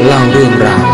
เล่าเรื่องราว